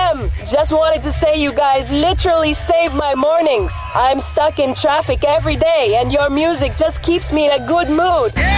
FM. Just wanted to say you guys literally save my mornings. I'm stuck in traffic every day and your music just keeps me in a good mood.